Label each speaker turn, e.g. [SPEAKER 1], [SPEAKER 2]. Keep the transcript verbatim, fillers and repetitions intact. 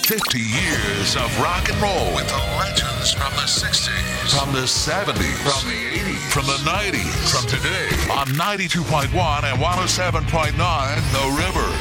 [SPEAKER 1] fifty years of rock and roll.
[SPEAKER 2] With the legends from the sixties.
[SPEAKER 1] From the seventies.
[SPEAKER 2] From the eighties.
[SPEAKER 1] From the nineties.
[SPEAKER 2] From today.
[SPEAKER 1] On ninety-two point one and one oh seven point nine The River.